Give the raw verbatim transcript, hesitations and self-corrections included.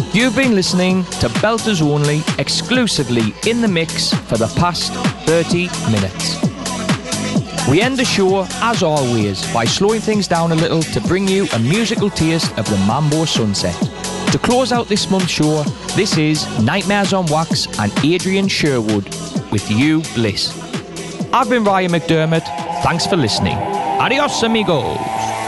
You've been listening to Belters Only, exclusively in the mix for the past thirty minutes. We end the show, as always, by slowing things down a little to bring you a musical taste of the Mambo Sunset. To close out this month's show, this is Nightmares on Wax and Adrian Sherwood with You Bliss. I've been Ryan McDermott. Thanks for listening. Adios, amigos.